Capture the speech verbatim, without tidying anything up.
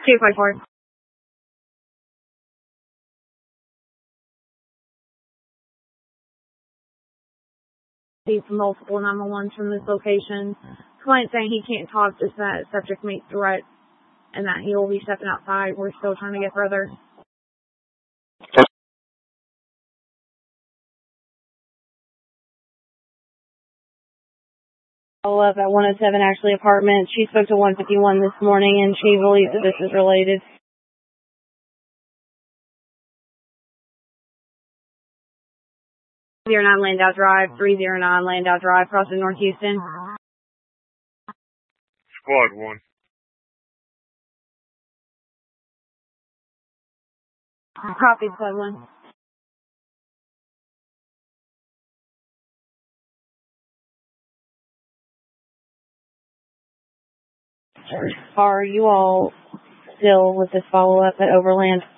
two five four. Multiple nine one ones from this location. Client saying he can't talk, just that subject meets threat and that he will be stepping outside. We're still trying to get further. Follow up at one oh seven Ashley Apartment. She spoke to one fifty-one this morning and she believes that this is related. three oh nine Landau Drive, three oh nine Landau Drive, crossing North Houston. Squad one. Copy, Squad one. Are you all still with this follow-up at Overland?